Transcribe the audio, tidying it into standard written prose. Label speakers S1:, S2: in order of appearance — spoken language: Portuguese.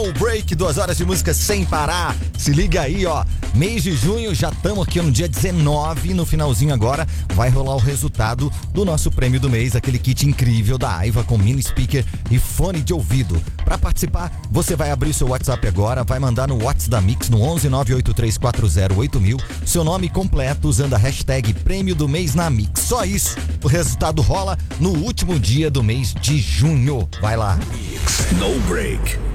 S1: No Break, 2 horas de música sem parar. Se liga aí, ó. Mês de junho, já estamos aqui no dia 19, no finalzinho agora, vai rolar o resultado do nosso prêmio do mês, aquele kit incrível da Aiva com mini speaker e fone de ouvido. Para participar, você vai abrir seu WhatsApp agora, vai mandar no WhatsApp da Mix no 11 98340 8000, seu nome completo usando a hashtag prêmio do mês na Mix. Só isso, o resultado rola no último dia do mês de junho. Vai lá.
S2: No Break.